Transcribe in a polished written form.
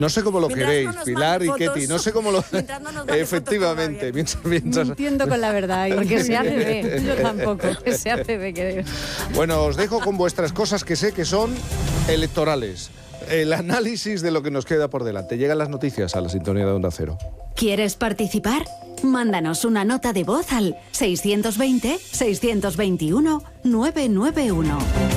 No sé cómo lo Mientras queréis, no nos Pilar y mande fotos, Ketty, no sé cómo lo... mientras no nos mande Efectivamente, fotos, mientras... Mintiendo con la verdad. Porque se hace de, yo tampoco, se hace de que... Bueno, os dejo con vuestras cosas que sé que son electorales. El análisis de lo que nos queda por delante. Llegan las noticias a la sintonía de Onda Cero. ¿Quieres participar? Mándanos una nota de voz al 620 621 991.